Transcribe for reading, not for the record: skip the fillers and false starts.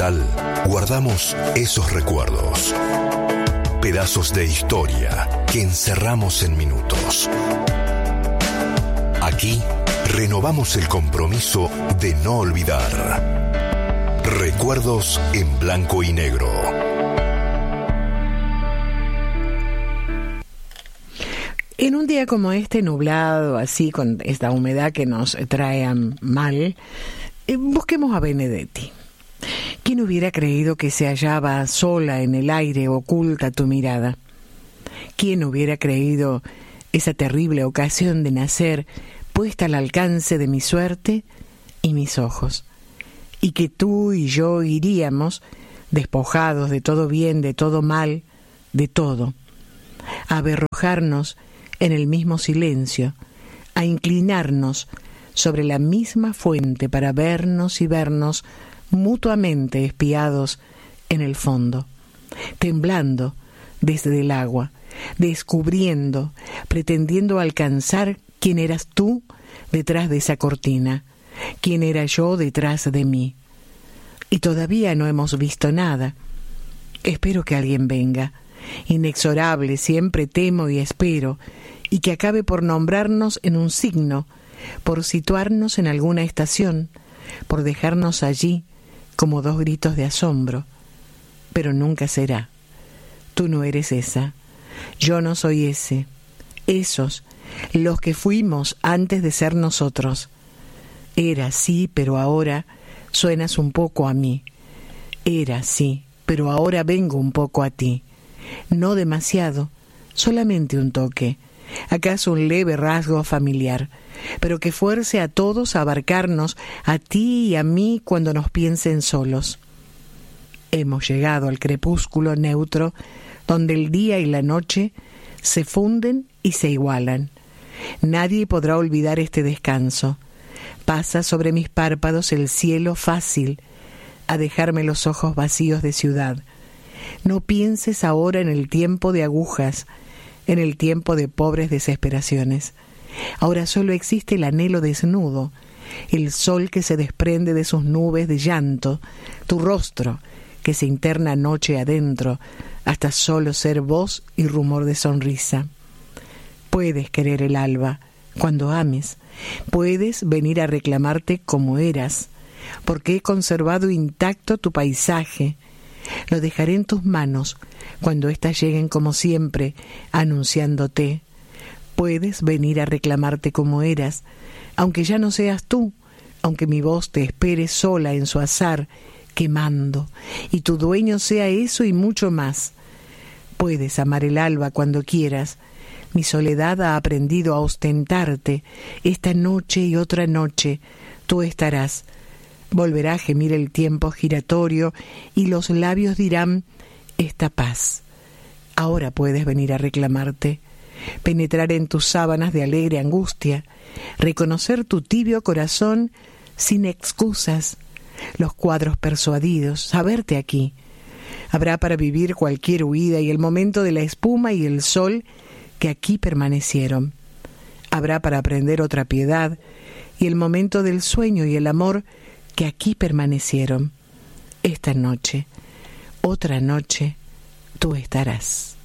Monumental guardamos esos recuerdos. Pedazos de historia que encerramos en minutos. Aquí renovamos el compromiso de no olvidar. Recuerdos en blanco y negro. En un día como este, nublado, así, con esta humedad que nos trae mal, busquemos a Benedetti. ¿Quién hubiera creído que se hallaba sola en el aire, oculta tu mirada? ¿Quién hubiera creído esa terrible ocasión de nacer puesta al alcance de mi suerte y mis ojos? Y que tú y yo iríamos, despojados de todo bien, de todo mal, de todo, a averrojarnos en el mismo silencio, a inclinarnos sobre la misma fuente para vernos y vernos mutuamente espiados en el fondo, temblando desde el agua, descubriendo, pretendiendo alcanzar quién eras tú detrás de esa cortina, quién era yo detrás de mí. Y todavía no hemos visto nada. Espero que alguien venga, inexorable, siempre temo y espero, y que acabe por nombrarnos en un signo, por situarnos en alguna estación, por dejarnos allí como dos gritos de asombro. Pero nunca será. Tú no eres esa, yo no soy ese, esos, los que fuimos antes de ser nosotros. Era, sí, pero ahora suenas un poco a mí. Era, sí, pero ahora vengo un poco a ti. No demasiado, solamente un toque, acaso un leve rasgo familiar, pero que fuerce a todos a abarcarnos, a ti y a mí, cuando nos piensen solos. Hemos llegado al crepúsculo neutro, donde el día y la noche se funden y se igualan. Nadie podrá olvidar este descanso. Pasa sobre mis párpados el cielo fácil, a dejarme los ojos vacíos de ciudad. No pienses ahora en el tiempo de agujas, en el tiempo de pobres desesperaciones. Ahora solo existe el anhelo desnudo, el sol que se desprende de sus nubes de llanto, tu rostro que se interna noche adentro, hasta solo ser voz y rumor de sonrisa. Puedes querer el alba cuando ames, puedes venir a reclamarte como eras, porque he conservado intacto tu paisaje. Lo dejaré en tus manos cuando éstas lleguen como siempre, anunciándote. Puedes venir a reclamarte como eras, aunque ya no seas tú, aunque mi voz te espere sola en su azar, quemando, y tu dueño sea eso y mucho más. Puedes amar el alba cuando quieras. Mi soledad ha aprendido a ostentarte. Esta noche y otra noche tú estarás. Volverá a gemir el tiempo giratorio y los labios dirán: esta paz. Ahora puedes venir a reclamarte, penetrar en tus sábanas de alegre angustia, reconocer tu tibio corazón sin excusas, los cuadros persuadidos, saberte aquí. Habrá para vivir cualquier huida y el momento de la espuma y el sol que aquí permanecieron. Habrá para aprender otra piedad y el momento del sueño y el amor que aquí permanecieron. Esta noche, otra noche, tú estarás.